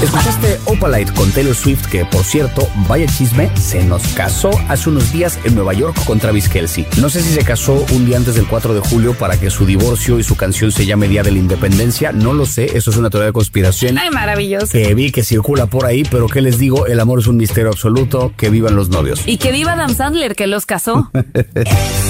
¿Escuchaste Opalite con Taylor Swift? Que, por cierto, vaya chisme, se nos casó hace unos días en Nueva York con Travis Kelce. No sé si se casó un día antes del 4 de julio para que su divorcio y su canción se llame Día de la Independencia. No lo sé, eso es una teoría de conspiración. Ay, maravilloso. Que vi que circula por ahí, pero ¿qué les digo? El amor es un misterio absoluto. Que vivan los novios. Y que viva Adam Sandler, que los casó.